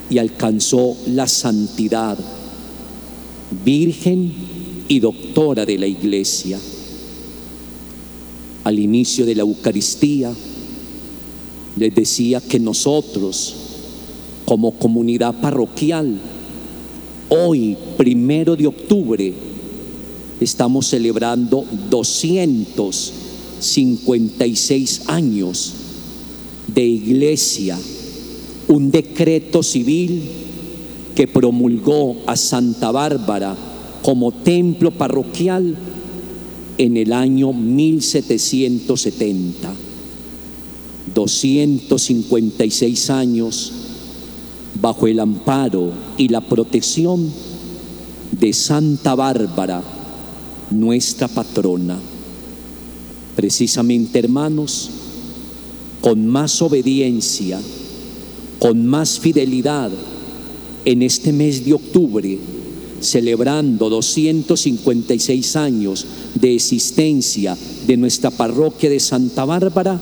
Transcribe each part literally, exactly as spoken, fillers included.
y alcanzó la santidad, virgen y doctora de la Iglesia. Al inicio de la Eucaristía les decía que nosotros, como comunidad parroquial, hoy, primero de octubre, estamos celebrando doscientos cincuenta y seis años de Iglesia, un decreto civil que promulgó a Santa Bárbara como templo parroquial en el año mil setecientos setenta. doscientos cincuenta y seis años bajo el amparo y la protección de Santa Bárbara, nuestra patrona. Precisamente, hermanos, con más obediencia, con más fidelidad, en este mes de octubre, celebrando doscientos cincuenta y seis años de existencia de nuestra parroquia de Santa Bárbara,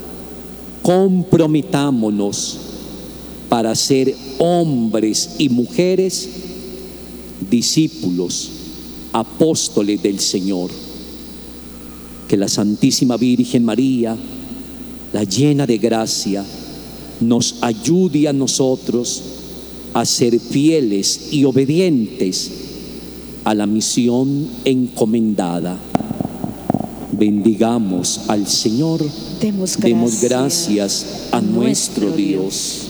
comprometámonos para ser hombres y mujeres, discípulos, apóstoles del Señor. Que la Santísima Virgen María, la llena de gracia, nos ayude a nosotros a ser fieles y obedientes a la misión encomendada. Bendigamos al Señor, Demos gracias, demos gracias a nuestro Dios.